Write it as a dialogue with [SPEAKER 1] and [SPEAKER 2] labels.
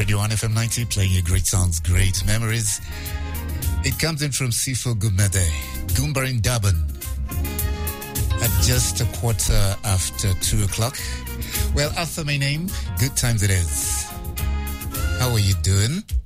[SPEAKER 1] Radio 1 FM 90, playing you great songs, great memories. It comes in from Sifo Gumede, Gumbarin Daban, at just 2:15 Well, after my name, good times it is. How are you doing?